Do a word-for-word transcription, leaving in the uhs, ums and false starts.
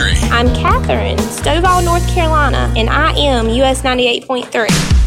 country. I'm Catherine, Stovall, North Carolina, and I am U S ninety-eight point three.